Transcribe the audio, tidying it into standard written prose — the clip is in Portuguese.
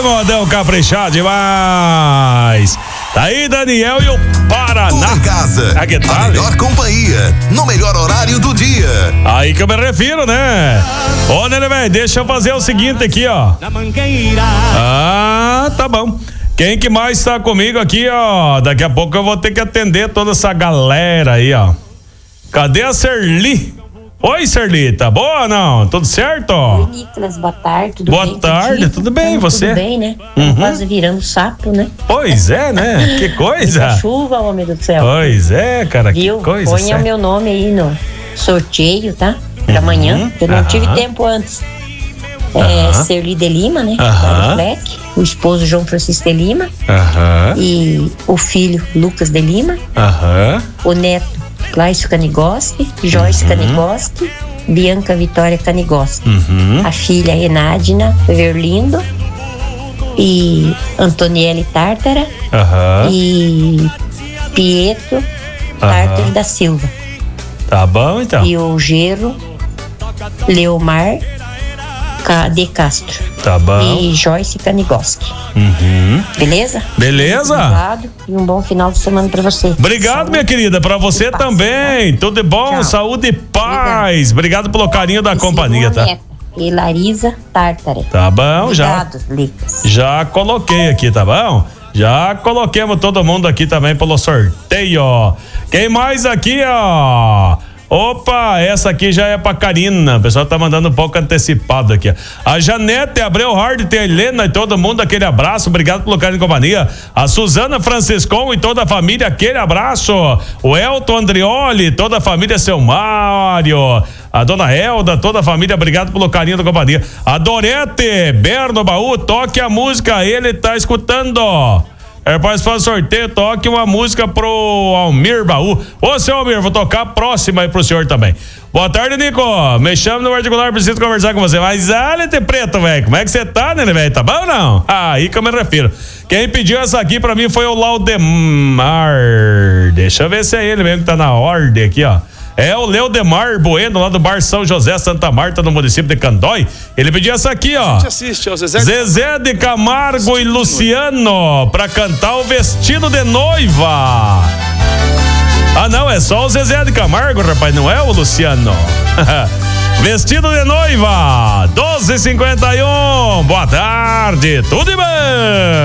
modão caprichado demais. Tá aí, Daniel e o Paraná. Tudo em casa, a melhor companhia, no melhor horário do dia. Aí que eu me refiro, né? Ô, Nene, velho, deixa eu fazer o seguinte aqui, ó. Ah, tá bom. Quem que mais tá comigo aqui, ó? Daqui a pouco eu vou ter que atender toda essa galera aí, ó. Cadê a Serli? Oi, Serli, tá boa ou não? Tudo certo? Oi, Nicolas, boa tarde, tudo bem? Boa tarde, tudo bem, você? Tudo bem, né? Quase virando sapo, né? Pois é, né? Que coisa. Muita chuva, homem do céu. Pois é, cara, viu? Que coisa. Ponha meu nome aí no sorteio, tá? Pra amanhã, eu não tive tempo antes. Serli de Lima, né? Black, o esposo João Francisco de Lima. E o filho Lucas de Lima. O neto Cláudio Canigoski, Joyce Canigoski, Bianca Vitória Canigoski. A filha Enádina Verlindo e Antoniele Tártara e Pietro Tártara da Silva. Tá bom, então. E o genro Leomar de Castro. Tá bom. E Joyce Canigoski. Beleza? Beleza. Obrigado e um bom final de semana pra você. Obrigado, saúde, minha querida, pra você também. Tá? Tudo de bom, tchau. Saúde e paz. Obrigado pelo carinho da companhia, tá? E Larisa Tártara. Tá bom, obrigado, Lucas. Já coloquei aqui, tá bom? Já coloquemos todo mundo aqui também pelo sorteio. Quem mais aqui, ó? Opa, essa aqui já é pra Karina. O pessoal tá mandando um pouco antecipado aqui. A Janete Abreu Hard, tem a Helena e todo mundo, aquele abraço. Obrigado pelo carinho e companhia. A Suzana Franciscon e toda a família, aquele abraço. O Elton Andrioli, toda a família, seu Mário. A dona Elda, toda a família, obrigado pelo carinho da companhia. A Dorete Berno Baú, toque a música, ele tá escutando. Para fazer sorteio, toque uma música pro Almir Baú. Ô, seu Almir, vou tocar a próxima aí pro senhor também. Boa tarde, Nico. Me chamo no particular, preciso conversar com você. Mas, Alete Preto, velho, como é que você tá, né, velho? Tá bom ou não? Aí que eu me refiro. Quem pediu essa aqui pra mim foi o Laudemar. Deixa eu ver se é ele mesmo que tá na ordem aqui, ó. É o Leodemar Bueno, lá do Bar São José, Santa Marta, no município de Candói. Ele pediu essa aqui, ó. A gente assiste ao Zezé de Camargo e Luciano pra cantar o Vestido de Noiva. Ah, não, é só o Zezé de Camargo, rapaz, não é o Luciano. Vestido de Noiva, 12h51. Boa tarde, tudo bem?